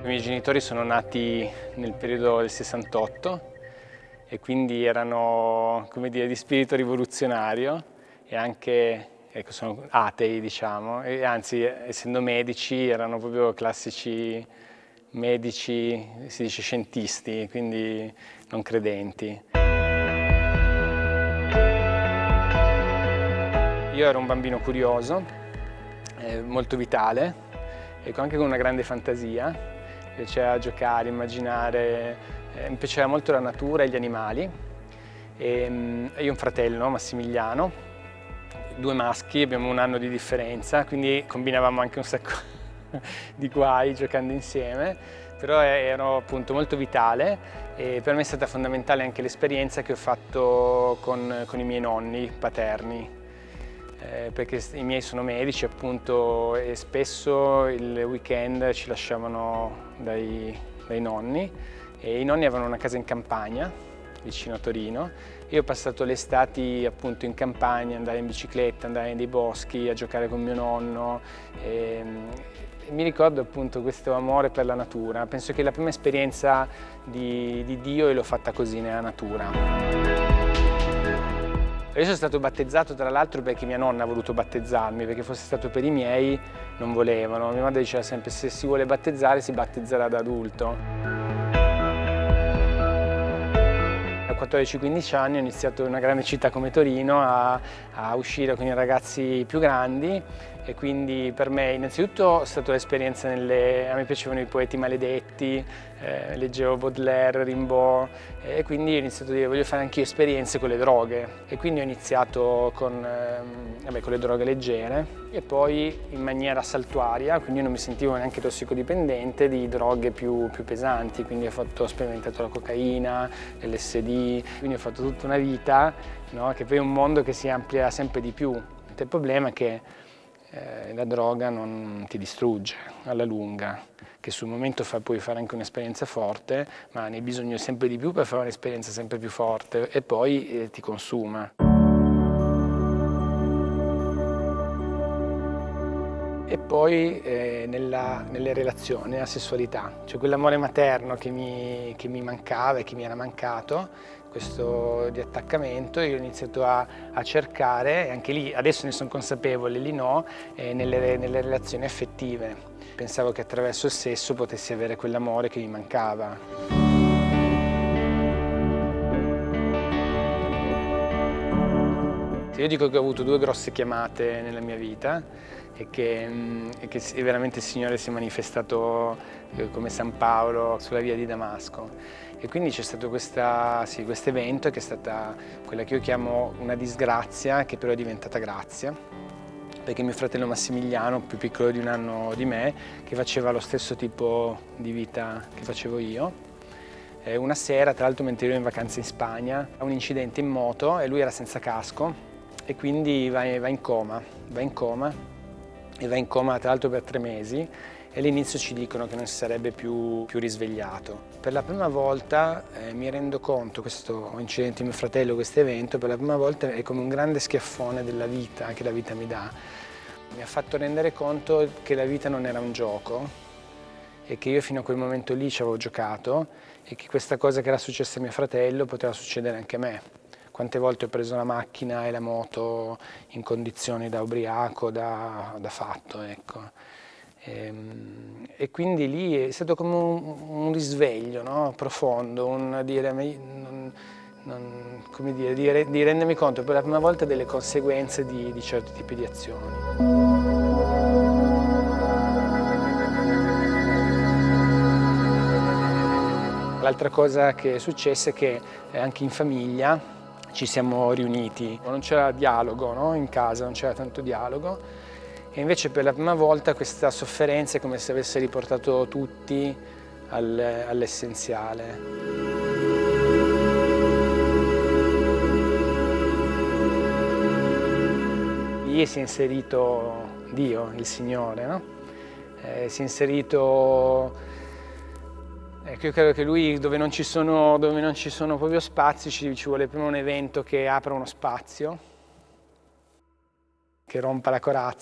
I miei genitori sono nati nel periodo del 68 e quindi erano, come dire, di spirito rivoluzionario e anche, ecco, sono atei, diciamo, e anzi, essendo medici, erano proprio classici medici, si dice scientisti, quindi non credenti. Io ero un bambino curioso, molto vitale, ecco, anche con una grande fantasia. Mi piaceva giocare, immaginare, mi piaceva molto la natura e gli animali. Io ho un fratello, Massimiliano, 2 maschi, abbiamo 1 anno di differenza, quindi combinavamo anche un sacco di guai giocando insieme, però ero appunto molto vitale e per me è stata fondamentale anche l'esperienza che ho fatto con i miei nonni paterni. Perché i miei sono medici appunto e spesso il weekend ci lasciavano dai nonni e i nonni avevano una casa in campagna vicino a Torino. Io ho passato le estati appunto in campagna, andare in bicicletta, andare nei boschi, a giocare con mio nonno e mi ricordo appunto questo amore per la natura. Penso che la prima esperienza di Dio l'ho fatta così nella natura. Io sono stato battezzato tra l'altro perché mia nonna ha voluto battezzarmi, perché fosse stato per i miei non volevano. Mia madre diceva sempre se si vuole battezzare si battezzerà da adulto. A 14-15 anni ho iniziato in una grande città come Torino a uscire con i ragazzi più grandi e quindi per me innanzitutto è stata l'esperienza a me piacevano i poeti maledetti, leggevo Baudelaire, Rimbaud e quindi ho iniziato a dire voglio fare anch'io esperienze con le droghe e quindi ho iniziato con le droghe leggere e poi in maniera saltuaria, quindi io non mi sentivo neanche tossicodipendente di droghe più pesanti, quindi ho sperimentato la cocaina, l'LSD, quindi ho fatto tutta una vita, no? Che poi è un mondo che si amplia sempre di più. Il problema è che la droga non ti distrugge alla lunga, che sul momento puoi fare anche un'esperienza forte, ma ne hai bisogno sempre di più per fare un'esperienza sempre più forte e poi ti consuma. E poi nelle relazioni, la sessualità, cioè quell'amore materno che mi mancava e che mi era mancato, questo di attaccamento, io ho iniziato a cercare, e anche lì adesso ne sono consapevole, lì no, nelle relazioni affettive. Pensavo che attraverso il sesso potessi avere quell'amore che mi mancava. Io dico che ho avuto 2 grosse chiamate nella mia vita e che veramente il Signore si è manifestato come San Paolo sulla via di Damasco. E quindi c'è stato questo evento che è stata quella che io chiamo una disgrazia, che però è diventata grazia, perché mio fratello Massimiliano, più piccolo di 1 anno di me, che faceva lo stesso tipo di vita che facevo io, una sera, tra l'altro mentre io ero in vacanza in Spagna, ha un incidente in moto e lui era senza casco e quindi va in coma tra l'altro per 3 mesi e all'inizio ci dicono che non si sarebbe più risvegliato. Per la prima volta mi rendo conto, questo incidente di mio fratello, questo evento, per la prima volta è come un grande schiaffone della vita che la vita mi dà. Mi ha fatto rendere conto che la vita non era un gioco e che io fino a quel momento lì ci avevo giocato e che questa cosa che era successa a mio fratello poteva succedere anche a me. Quante volte ho preso la macchina e la moto in condizioni da ubriaco, da fatto, ecco. E quindi lì è stato come un risveglio, no? Profondo, di rendermi conto per la prima volta delle conseguenze di certi tipi di azioni. L'altra cosa che è successa è che anche in famiglia ci siamo riuniti, non c'era dialogo, no? In casa non c'era tanto dialogo e invece per la prima volta questa sofferenza è come se avesse riportato tutti all'essenziale. Lì si è inserito Dio, il Signore, no? Si è inserito. Io credo che lui, dove non ci sono proprio spazi, ci vuole prima un evento che apra uno spazio, che rompa la corazza.